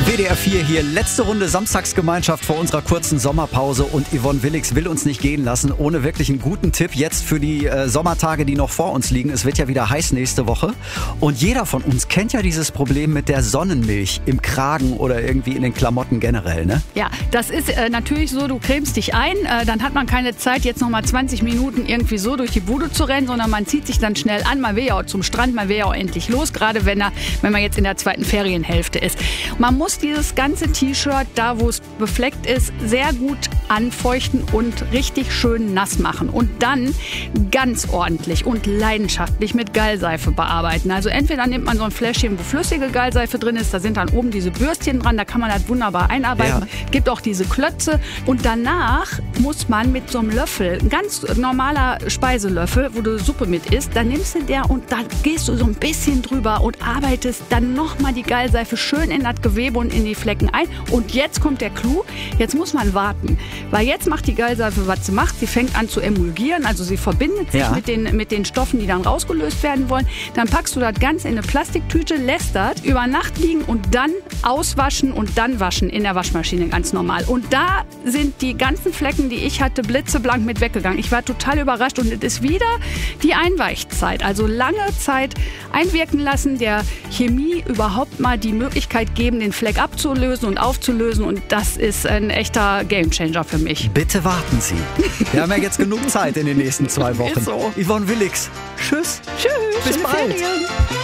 WDR 4 hier, letzte Runde Samstagsgemeinschaft vor unserer kurzen Sommerpause und Yvonne Willix will uns nicht gehen lassen, ohne wirklich einen guten Tipp jetzt für die Sommertage, die noch vor uns liegen. Es wird ja wieder heiß nächste Woche und jeder von uns kennt ja dieses Problem mit der Sonnenmilch im Kragen oder irgendwie in den Klamotten generell, ne? Ja, das ist natürlich so, du cremst dich ein, dann hat man keine Zeit, jetzt nochmal 20 Minuten irgendwie so durch die Bude zu rennen, sondern man zieht sich dann schnell an, man will ja auch zum Strand, man will ja auch endlich los, gerade wenn man jetzt in der zweiten Ferienhälfte ist. Man muss dieses ganze T-Shirt, da wo es befleckt ist, sehr gut anfeuchten und richtig schön nass machen und dann ganz ordentlich und leidenschaftlich mit Gallseife bearbeiten. Also entweder nimmt man so ein Fläschchen, wo flüssige Gallseife drin ist, da sind dann oben diese Bürstchen dran, da kann man das wunderbar einarbeiten. Ja. Gibt auch diese Klötze und danach muss man mit so einem Löffel, ein ganz normaler Speiselöffel, wo du Suppe mit isst, dann nimmst du der und da gehst du so ein bisschen drüber und arbeitest dann nochmal die Gallseife schön in das Gewebe und in die Flecken ein. Und jetzt kommt der Clou, jetzt muss man warten. Weil jetzt macht die Gallseife, was sie macht. Sie fängt an zu emulgieren, also sie verbindet sich mit den Stoffen, die dann rausgelöst werden wollen. Dann packst du das Ganze in eine Plastiktüte, lässt das über Nacht liegen und dann auswaschen und dann waschen in der Waschmaschine ganz normal. Und da sind die ganzen Flecken, die ich hatte, blitzeblank mit weggegangen. Ich war total überrascht und es ist wieder die Einweichzeit. Also lange Zeit einwirken lassen, der Chemie überhaupt mal die Möglichkeit geben, den Fleck abzulösen und aufzulösen. Und das ist ein echter Gamechanger für mich. Bitte warten Sie. Wir haben ja jetzt genug Zeit in den nächsten 2 Wochen. Ist so. Yvonne Willix, tschüss. Tschüss. Bis bald. Ferien.